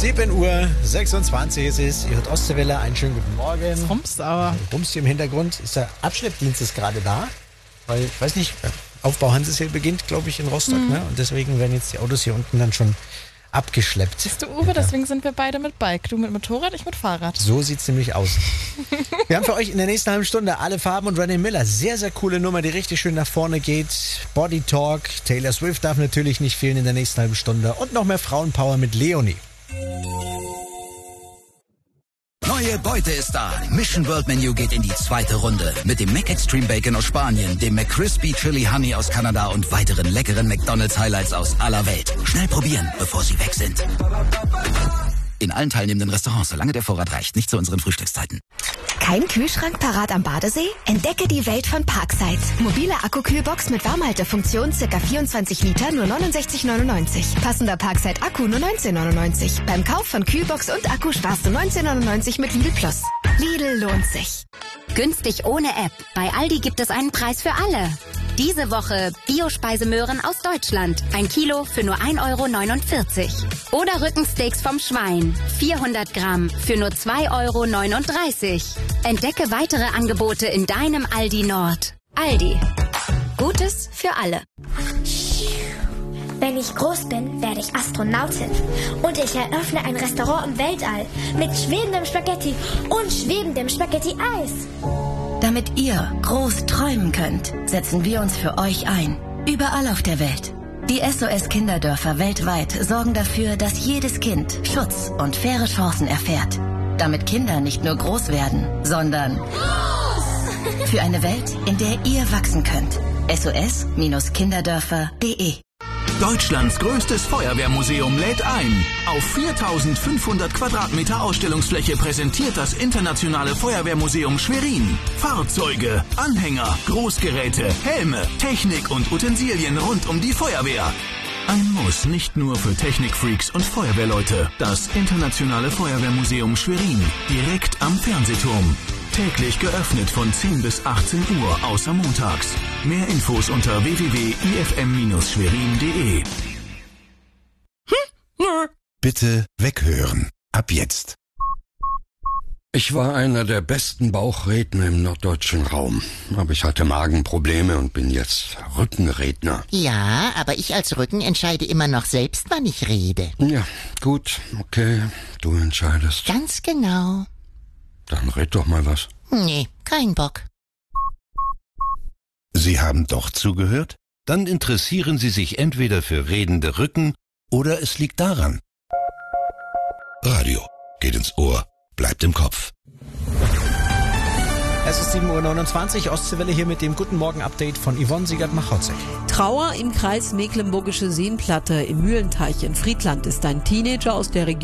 7:26 Uhr ist es. Ihr hört Ostseewelle. Einen schönen guten Morgen. Das rumpst aber. Rumpst hier im Hintergrund. Ist der Abschleppdienst ist gerade da? Weil, ich weiß nicht, Aufbau Hansesee beginnt, glaube ich, in Rostock. Ne? Und deswegen werden jetzt die Autos hier unten dann schon abgeschleppt. Siehst du, Uwe, deswegen sind wir beide mit Bike. Du mit Motorrad, ich mit Fahrrad. So sieht's nämlich aus. Wir haben für euch in der nächsten halben Stunde Alle Farben und Rennie Miller. Sehr, sehr coole Nummer, die richtig schön nach vorne geht. Body Talk. Taylor Swift darf natürlich nicht fehlen in der nächsten halben Stunde. Und noch mehr Frauenpower mit Leonie. Neue Beute ist da. Mission World Menu geht in die zweite Runde. Mit dem Mac Extreme Bacon aus Spanien, dem McCrispy Chili Honey aus Kanada und weiteren leckeren McDonald's Highlights aus aller Welt. Schnell probieren, bevor sie weg sind. In allen teilnehmenden Restaurants, solange der Vorrat reicht. Nicht zu unseren Frühstückszeiten. Kein Kühlschrank parat am Badesee? Entdecke die Welt von Parkside. Mobile Akkukühlbox mit Warmhaltefunktion, ca. 24 Liter, nur 69,99. Passender Parkside-Akku nur 19,99. Beim Kauf von Kühlbox und Akku sparst du 19,99 mit Lidl Plus. Lidl lohnt sich. Günstig ohne App. Bei Aldi gibt es einen Preis für alle. Diese Woche Biospeisemöhren aus Deutschland. 1 Kilo für nur 1,49 €. Oder Rückensteaks vom Schwein. 400 Gramm für nur 2,39 €. Entdecke weitere Angebote in deinem Aldi Nord. Aldi. Gutes für alle. Wenn ich groß bin, werde ich Astronautin. Und ich eröffne ein Restaurant im Weltall mit schwebendem Spaghetti und schwebendem Spaghetti-Eis. Damit ihr groß träumen könnt, setzen wir uns für euch ein. Überall auf der Welt. Die SOS-Kinderdörfer weltweit sorgen dafür, dass jedes Kind Schutz und faire Chancen erfährt. Damit Kinder nicht nur groß werden, sondern für eine Welt, in der ihr wachsen könnt. SOS-kinderdörfer.de. Deutschlands größtes Feuerwehrmuseum lädt ein. Auf 4.500 Quadratmeter Ausstellungsfläche präsentiert das Internationale Feuerwehrmuseum Schwerin Fahrzeuge, Anhänger, Großgeräte, Helme, Technik und Utensilien rund um die Feuerwehr. Ein Muss nicht nur für Technikfreaks und Feuerwehrleute. Das Internationale Feuerwehrmuseum Schwerin, direkt am Fernsehturm. Täglich geöffnet von 10 bis 18 Uhr, außer montags. Mehr Infos unter www.ifm-schwerin.de. Bitte weghören. Ab jetzt. Ich war einer der besten Bauchredner im norddeutschen Raum. Aber ich hatte Magenprobleme und bin jetzt Rückenredner. Ja, aber ich als Rücken entscheide immer noch selbst, wann ich rede. Ja, gut, okay, du entscheidest. Ganz genau. Dann red doch mal was. Nee, kein Bock. Sie haben doch zugehört? Dann interessieren Sie sich entweder für redende Rücken oder es liegt daran. Radio geht ins Ohr, bleibt im Kopf. Es ist 7:29 Uhr, Ostseewelle hier mit dem Guten Morgen-Update von Yvonne Siegert-Machotzek. Trauer im Kreis Mecklenburgische Seenplatte im Mühlenteich in Friedland ist ein Teenager aus der Region